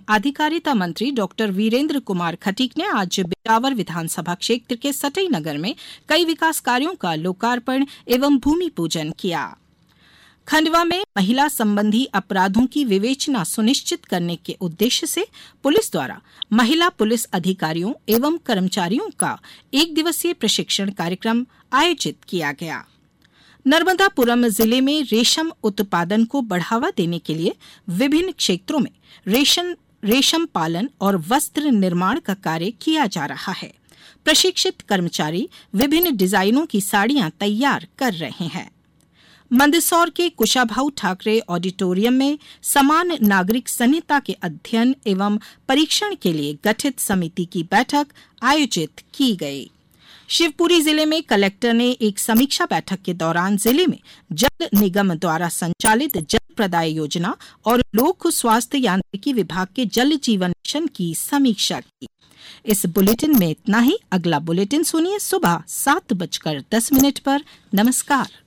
आधिकारिता मंत्री डॉक्टर वीरेंद्र कुमार खटीक ने आज बिजावर विधानसभा क्षेत्र के सटई नगर में कई विकास कार्यों का लोकार्पण एवं भूमि पूजन किया। खंडवा में महिला संबंधी अपराधों की विवेचना सुनिश्चित करने के उद्देश्य से पुलिस द्वारा महिला पुलिस अधिकारियों एवं कर्मचारियों का 1 दिवसीय प्रशिक्षण कार्यक्रम आयोजित किया गया। नर्मदापुरम जिले में रेशम उत्पादन को बढ़ावा देने के लिए विभिन्न क्षेत्रों में रेशम पालन और वस्त्र निर्माण का कार्य किया जा रहा है। प्रशिक्षित कर्मचारी विभिन्न डिजाइनों की साड़ियां तैयार कर रहे हैं। मंदसौर के कुशाभाऊ ठाकरे ऑडिटोरियम में समान नागरिक संहिता के अध्ययन एवं परीक्षण के लिए गठित समिति की बैठक आयोजित की गई। शिवपुरी जिले में कलेक्टर ने एक समीक्षा बैठक के दौरान जिले में जल निगम द्वारा संचालित जल प्रदाय योजना और लोक स्वास्थ्य यांत्रिकी विभाग के जल जीवन मिशन की समीक्षा की। इस बुलेटिन में इतना ही। अगला बुलेटिन सुनिए सुबह 7:10 पर। नमस्कार।